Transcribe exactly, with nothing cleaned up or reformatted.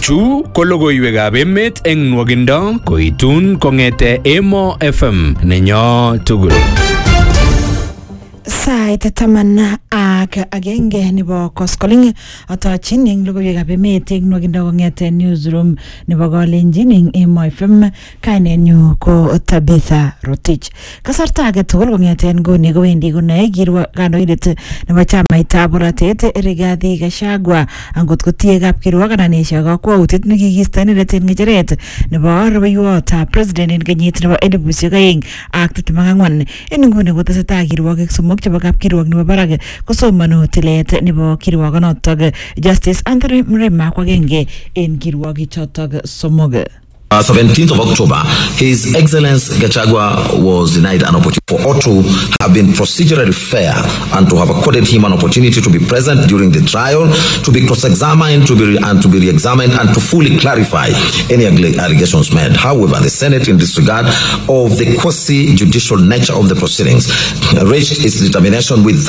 Chu ko logoiwekab emet eng nwogindo koitun kong'ete Emo F M nenyo tugul. Sait taman ak agenge nebo koskoling atochin eng logoiwekab emet eng nwogindo kong'ete newsroom nebo Kalenjin eng Emo F M. Kainenyu ko Tabitha Rotich. Kasarta age tugul kong'ete nguni kowendi konae kandoindet nebo chamaitab bolatet Rigathi Gachagua angot kotie kapkirwok anan esio kakwautiet nekikisto inendet eng ng'echeret nebo rubeiwotab president eng kenyit nebo elipusiek aeng ak tiptem ak ang'wan. En nguni kotesetai kirwokik somok chebo kapkirwok nebo barak kosomanu tilet nebo kirwokonotok. Justice Anthony Mrema ko agenge en kirwokichotok somok. Uh, seventeenth of October, His Excellency Gachagua was denied an opportunity for ought to have been procedurally fair and to have accorded him an opportunity to be present during the trial, to be cross-examined, to be and to be re-examined, and to fully clarify any allegations made. However, the Senate, in disregard of the quasi-judicial nature of the proceedings, reached its determination with